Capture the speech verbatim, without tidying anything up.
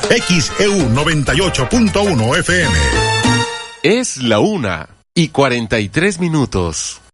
X E U noventa y ocho punto uno F M. Es la una y cuarenta y tres minutos.